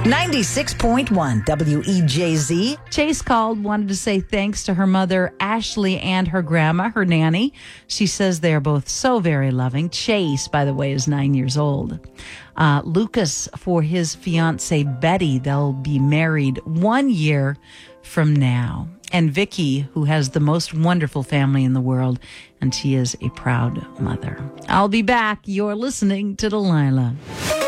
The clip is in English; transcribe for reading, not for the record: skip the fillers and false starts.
96.1 WEJZ. Chase called, wanted to say thanks to her mother, Ashley, and her grandma, her nanny. She says they're both so very loving. Chase, by the way, is 9 years old. Lucas for his fiancee, Betty. They'll be married 1 year from now. And Vicky, who has the most wonderful family in the world, and she is a proud mother. I'll be back. You're listening to Delilah.